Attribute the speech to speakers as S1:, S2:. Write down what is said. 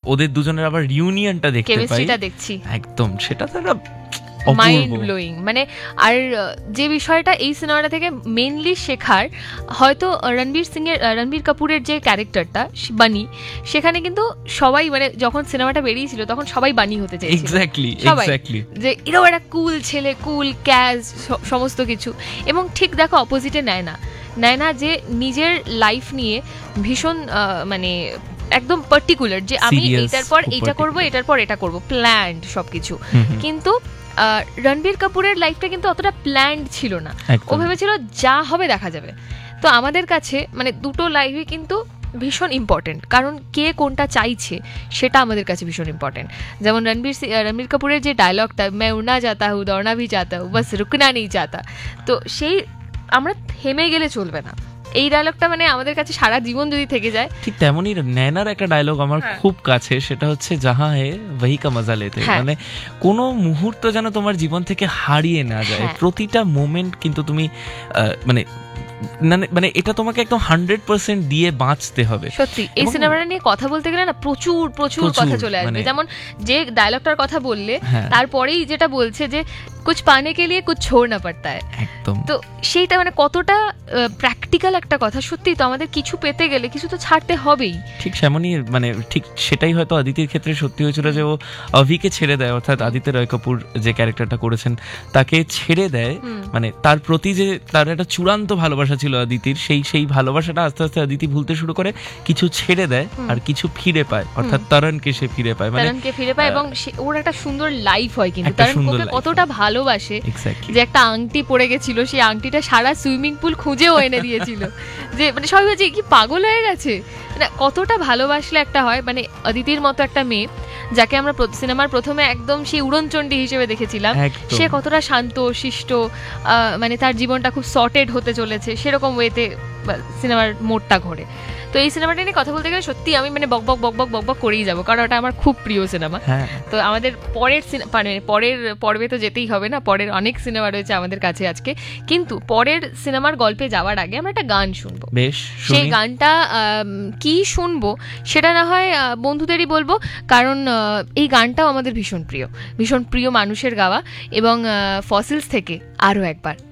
S1: ওদের দুজনের আবার রিউনিয়নটা দেখতে পাই,
S2: কেমিস্ট্রিটা দেখছি
S1: একদম সেটা তো একটা
S2: মাইন্ড ব্লোয়িং। মানে আর যে বিষয়টা এই সিনেমাটা থেকে মেইনলি শেখার, হয়তো রণবীর কাপুরের যে ক্যারেক্টারটা বানি, সেখানে কিন্তু সবাই মানে যখন সিনেমাটা বেরিয়েছিল তখন সবাই বানি হতে চাইছিল,
S1: এক্স্যাক্টলি
S2: সবাই
S1: এক্স্যাক্টলি
S2: যে এরকম একটা কুল ছেলে, কুল ক্যাজ সমস্ত কিছু। এবং ঠিক দেখো অপোজিটে নেয় না যে নিজের লাইফ নিয়ে ভীষণ মানে একদম পার্টিকুলার, যে আমি এইটার পর এইটা করব, এটার পর এটা করব, প্ল্যান্ড সবকিছু। কিন্তু রণবীর কাপুরের লাইফটা কিন্তু অতটা প্ল্যান্ড ছিল না, ও ভেবেছিল যা হবে দেখা যাবে। তো আমাদের কাছে মানে দুটো লাইফই কিন্তু ভীষণ ইম্পর্টেন্ট, কারণ কে কোনটা চাইছে সেটা আমাদের কাছে ভীষণ ইম্পর্টেন্ট। যেমন রণবীর কাপুরের যে ডায়লগটা, मैं उड़ना चाहता हूँ दौड़ना भी चाहता हूँ बस रुकना नहीं चाहता, তো সেই আমরা থেমে গেলে চলবে না, এই ডায়লগটা মানে আমাদের কাছে সারা জীবন যদি থেকে যায়।
S1: ঠিক তেমনই নয়নার একটা ডায়লগ আমার খুব কাছে, সেটা হচ্ছে যাহা হে ওহি কা মজা লেতে। মানে কোনো মুহূর্ত যেন তোমার জীবন থেকে হারিয়ে না যায়, প্রতিটা মোমেন্ট কিন্তু তুমি মানে মানে এটা তোমাকে একদম 100% দিয়ে বাঁচতে হবে।
S2: সত্যি এই সিনেমাটা নিয়ে কথা বলতে গেলে না প্রচুর কথা চলে আসবে। যেমন যে ডায়লগটার কথা বললে তারপরেই যেটা বলছে যে কুছ পানে কে লিয়ে কুছ ছোড়না পড়তা হ্যায়, একদম। তো সেইটা মানে কতটা প্র্যাকটিক্যাল একটা কথা। সত্যি তো আমাদের কিছু পেতে গেলে কিছু তো ছাড়তে হবেই।
S1: ঠিক সেমনই মানে ঠিক সেটাই হয়তো আদিতির ক্ষেত্রে সত্যি হয়েছিল যে ও অভিকে ছেড়ে দেয়, অর্থাৎ আদিত্য রয় কাপুর যে ক্যারেক্টারটা করেছেন তাকে ছেড়ে দেয়। মানে তার প্রতি যে তার একটা চূড়ান্ত ভালোবাসা ছিল আদিতির, সেই ভালোবাসাটা আস্তে আস্তে আদিতি ভুলতে শুরু করে, কিছু ছেড়ে দেয় আর কিছু ফিরে পায়, অর্থাৎ তরণকে সে ফিরে পায়, মানে
S2: তরণকে ফিরে পায় এবং ওর একটা সুন্দর লাইফ হয়। কিন্তু তরণ ওকে কতটা ভালোবাসে যে একটা আংটি পড়ে গেছিল, সেই আংটিটা সারা সুইমিং পুল খুঁজেও এনে দিয়েছিল, যে মানে সবাই বলছে কি পাগল হয়ে গেছে। মানে কতটা ভালোবাসলে একটা হয়। মানে অদিতির মতো একটা মেয়ে যাকে আমরা সিনেমার প্রথমে একদম সেই উড়নচণ্ডী হিসেবে দেখেছিলাম, সে কতটা শান্ত শিষ্ট, মানে তার জীবনটা খুব সর্টেড হতে চলেছে, সেরকম ওয়েতে সিনেমার মোড়টা ঘোরে। তো এই সিনেমাটা নিয়ে কথা বলতে গেলে সত্যি আমি মানে বক বক করেই যাবো, কারণ ওটা আমার খুব প্রিয় সিনেমা। তো আমাদের পরের পর্বে তো যেতেই হবে না, পরের অনেক সিনেমা রয়েছে আমাদের কাছে আজকে। কিন্তু পরের সিনেমার গল্পে যাওয়ার আগে আমরা একটা গান শুনবো। সেই গানটা কি শুনবো সেটা না হয় বন্ধুদেরই বলবো, কারণ এই গানটাও আমাদের ভীষণ প্রিয় মানুষের গাওয়া। এবং ফসিলস থেকে আরও একবার